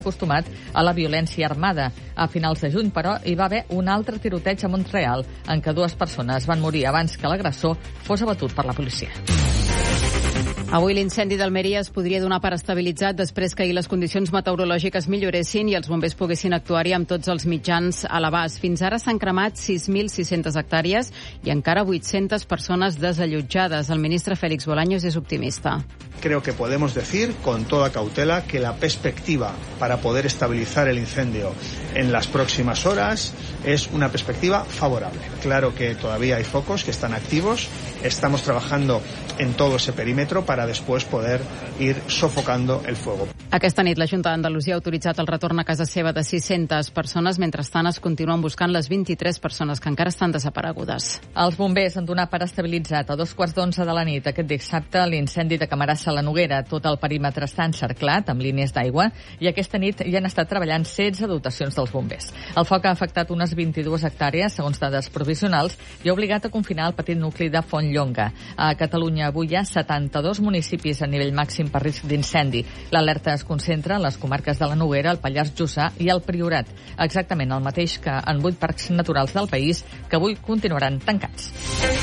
acostumat a la violència armada. A finals de juny, però, hi va haver un altre tiroteig a Montreal, en què 2 persones van morir abans que l'agressor fos abatut per la policia. Avui l'incendi d'Almeria es podria donar per estabilitzat després que ahir les condicions meteorològiques milloressin i els bombers poguessin actuar-hi amb tots els mitjans a l'abast. Fins ara s'han cremat 6.600 hectàrees i encara 800 persones desallotjades. El ministre Félix Bolaños és optimista. Creo que podemos decir con toda cautela que la perspectiva para poder estabilizar el incendio en las próximas horas es una perspectiva favorable. Claro que todavía hay focos que están activos, estamos trabajando en todo ese perímetro para después poder ir sofocando el fuego. Aquesta nit la Junta d'Andalusia ha autoritzat el retorn a casa seva de 600 persones, mentrestant es continuen buscant les 23 persones que encara estan desaparegudes. Els bombers han donat per estabilitzat a 11:15 de la nit aquest dissabte l'incendi de Camarassa a la Noguera. Tot el perímetre està encerclat amb línies d'aigua i aquesta nit hi han estat treballant 16 dotacions dels bombers. El foc ha afectat unes 22 hectàrees, segons dades provisionals, i ha obligat a confinar el petit nucli de Fontlllonga. A Catalunya avui hi ha 72 municipis a nivell màxim per risc d'incendi. L'alerta es concentra en les comarques de la Noguera, el Pallars Jussà i el Priorat, exactament el mateix que en 8 parcs naturals del país que avui continuaran tancats.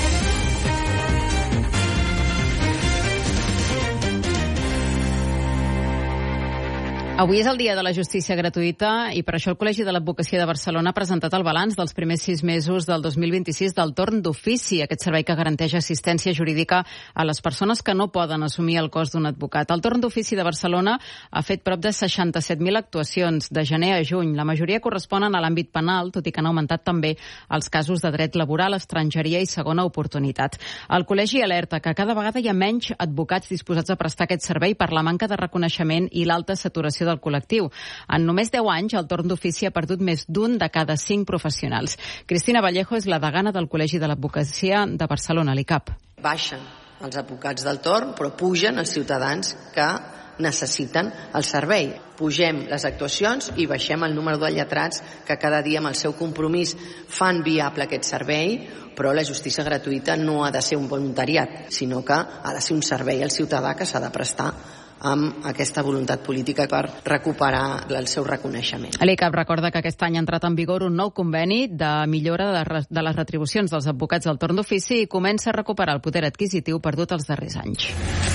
Avui és el dia de la justícia gratuïta i per això el Col·legi de l'Advocacia de Barcelona ha presentat el balanç dels primers 6 mesos del 2026 del torn d'ofici, aquest servei que garanteix assistència jurídica a les persones que no poden assumir el cost d'un advocat. El torn d'ofici de Barcelona ha fet prop de 67.000 actuacions de gener a juny. La majoria corresponen a l'àmbit penal, tot i que han augmentat també els casos de dret laboral, estrangeria i segona oportunitat. El Col·legi alerta que cada vegada hi ha menys advocats disposats a prestar aquest servei per la manca de reconeixement i l'alta saturació del col·lectiu. En només 10 anys, el torn d'ofici ha perdut més d'un de cada 5 professionals. Cristina Vallejo és la degana del Col·legi de l'Advocacia de Barcelona, l'ICAP. Baixen els advocats del torn, però pugen els ciutadans que necessiten el servei. Pugem les actuacions i baixem el número de lletrats que cada dia amb el seu compromís fan viable aquest servei, però la justícia gratuïta no ha de ser un voluntariat, sinó que ha de ser un servei al ciutadà que s'ha de prestar amb aquesta voluntat política per recuperar el seu reconeixement. L'ICAP recorda que aquest any ha entrat en vigor un nou conveni de millora de les retribucions dels advocats del torn d'ofici i comença a recuperar el poder adquisitiu perdut els darrers anys.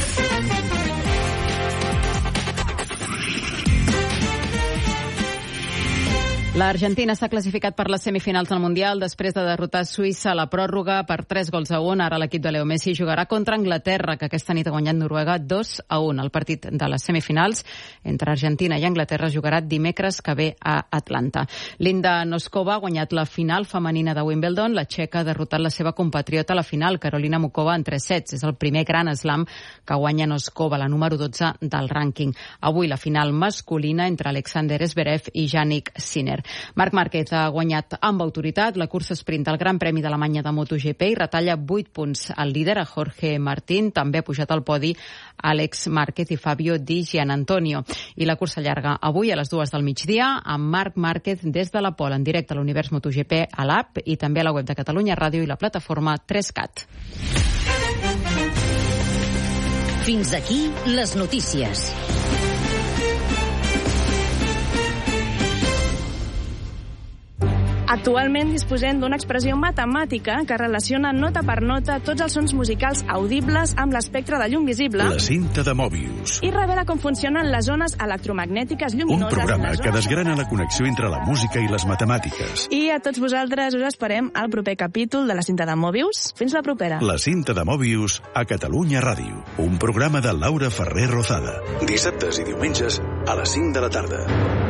L'Argentina s'ha classificat per les semifinals del Mundial després de derrotar Suïssa a la pròrroga per 3-1. Ara l'equip de Leo Messi jugarà contra Anglaterra, que aquesta nit ha guanyat Noruega 2-1. El partit de les semifinals entre Argentina i Anglaterra jugarà dimecres que ve a Atlanta. Linda Noskova ha guanyat la final femenina de Wimbledon. La txeca ha derrotat la seva compatriota a la final, Karolina Mukova, en 3 sets. És el primer gran slam que guanya Noskova, la número 12 del rànquing. Avui la final masculina entre Alexander Zverev i Jannik Sinner. Marc Márquez ha guanyat amb autoritat la cursa sprint al Gran Premi d'Alemanya de MotoGP i retalla 8 punts al líder, a Jorge Martín. També ha pujat al podi Àlex Márquez i Fabio Di Gianantonio. I la cursa llarga avui a les 2 del migdia amb Marc Márquez des de la Pol en directe a l'Univers MotoGP a l'app i també a la web de Catalunya Ràdio i la plataforma 3CAT. Fins aquí les notícies. Actualment disposem d'una expressió matemàtica que relaciona nota per nota tots els sons musicals audibles amb l'espectre de llum visible. La cinta de Mobius. I revela com funcionen les zones electromagnètiques lluminoses. Un programa que desgrana la connexió entre la música i les matemàtiques. I a tots vosaltres us esperem al proper capítol de la cinta de Mobius. Fins la propera. La cinta de Mobius a Catalunya Ràdio. Un programa de Laura Ferrer Rozada. Dissabtes i diumenges a les 5 de la tarda.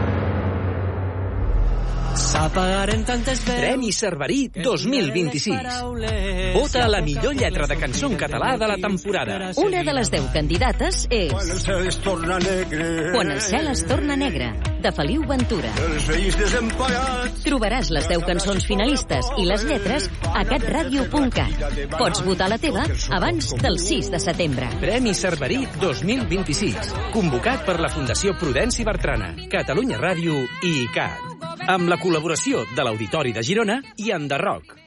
Premi Cerverí 2026. Vota la millor lletra de cançó en català de la temporada. Una de les 10 candidates és Quan el cel es torna negre, de Feliu Ventura. Trobaràs les 10 cançons finalistes i les lletres a catradio.cat. Pots votar la teva abans del 6 de setembre. Premi Cerverí 2026. Convocat per la Fundació Prudenci Bertrana, Catalunya Ràdio i ICAT. Amb la col·laboració de l'Auditori de Girona i Enderroc.